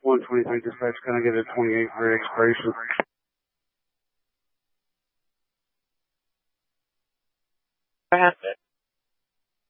123 dispatch, can I get a 28 for expiration? Traffic.